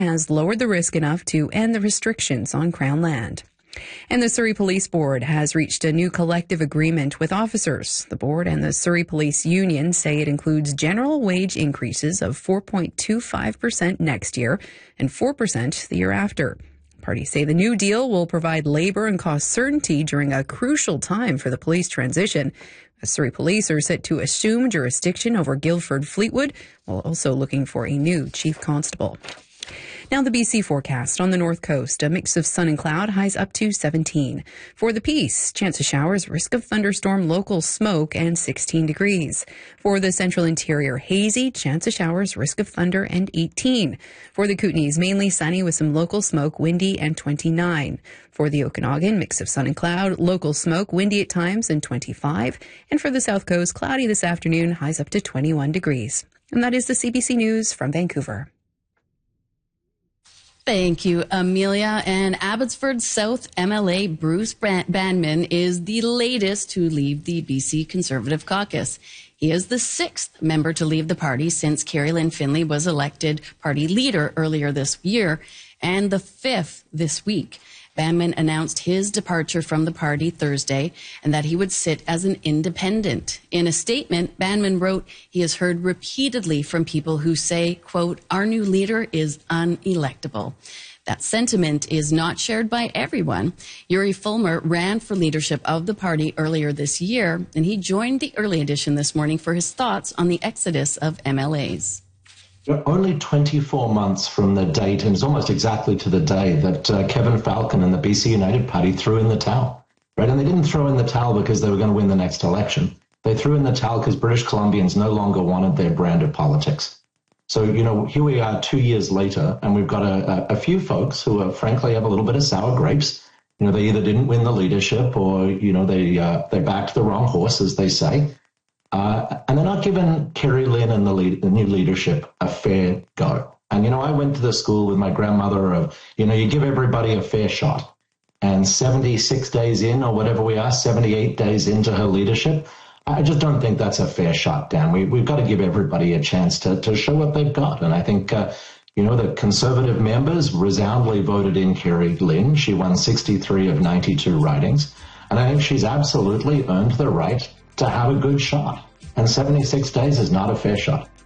has lowered the risk enough to end the restrictions on Crown land. And the Surrey Police Board has reached a new collective agreement with officers. The board and the Surrey Police Union say it includes general wage increases of 4.25% next year and 4% the year after. Parties say the new deal will provide labor and cost certainty during a crucial time for the police transition. The Surrey Police are set to assume jurisdiction over Guildford Fleetwood, while also looking for a new chief constable. Now the BC forecast on the north coast, a mix of sun and cloud, highs up to 17. For the Peace, chance of showers, risk of thunderstorm, local smoke, and 16 degrees. For the central interior, hazy, chance of showers, risk of thunder, and 18. For the Kootenays, mainly sunny with some local smoke, windy, and 29. For the Okanagan, mix of sun and cloud, local smoke, windy at times, and 25. And for the south coast, cloudy this afternoon, highs up to 21 degrees. And that is the CBC News from Vancouver. Thank you, Amelia. And Abbotsford South MLA Bruce Banman is the latest to leave the BC Conservative Caucus. He is the sixth member to leave the party since Carrie Lynn Finlay was elected party leader earlier this year, and the fifth this week. Banman announced his departure from the party Thursday and that he would sit as an independent. In a statement, Banman wrote he has heard repeatedly from people who say, quote, "Our new leader is unelectable." That sentiment is not shared by everyone. Yuri Fulmer ran for leadership of the party earlier this year, and he joined the early edition this morning for his thoughts on the exodus of MLAs. We're only 24 months from the date, and it's almost exactly to the day that Kevin Falcon and the BC United Party threw in the towel, right? And they didn't throw in the towel because they were going to win the next election. They threw in the towel because British Columbians no longer wanted their brand of politics. So, here we are 2 years later, and we've got a few folks who are, frankly, have a little bit of sour grapes. They either didn't win the leadership or, they backed the wrong horse, as they say. And they're not giving Carrie Lynn and the new leadership a fair go. And, I went to the school with my grandmother of, you give everybody a fair shot. And 76 days in, or whatever we are, 78 days into her leadership, I just don't think that's a fair shot, Dan. We've got to give everybody a chance to show what they've got. And I think, the Conservative members resoundingly voted in Carrie Lynn. She won 63 of 92 ridings. And I think she's absolutely earned the right to have a good shot. And 76 days is not a fair shot.